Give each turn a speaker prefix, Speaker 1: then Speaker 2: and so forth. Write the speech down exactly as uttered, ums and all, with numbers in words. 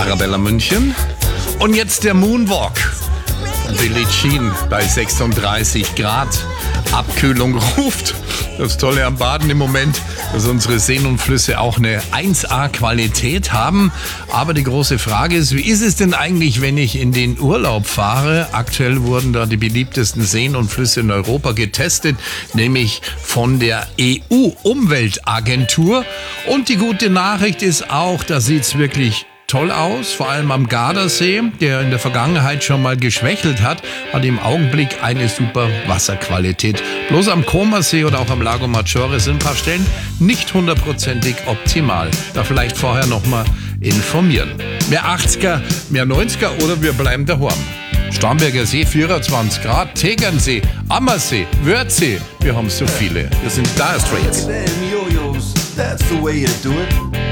Speaker 1: Arabella München. Und jetzt der Moonwalk. Billie Jean bei sechsunddreißig Grad. Abkühlung ruft. Das Tolle am Baden im Moment, dass unsere Seen und Flüsse auch eine eins A Qualität haben. Aber die große Frage ist, wie ist es denn eigentlich, wenn ich in den Urlaub fahre? Aktuell wurden da die beliebtesten Seen und Flüsse in Europa getestet, nämlich von der E U-Umweltagentur. Und die gute Nachricht ist auch, da sieht's wirklich toll aus, vor allem am Gardasee, der in der Vergangenheit schon mal geschwächelt hat, hat im Augenblick eine super Wasserqualität. Bloß am Comersee oder auch am Lago Maggiore sind ein paar Stellen nicht hundertprozentig optimal. Da vielleicht vorher nochmal informieren. Mehr achtziger, mehr neunziger oder wir bleiben daheim. Starnberger See vierundzwanzig Grad, Tegernsee, Ammersee, Wörthsee, wir haben so viele. Wir sind Dire Straits.
Speaker 2: That's the way you do it.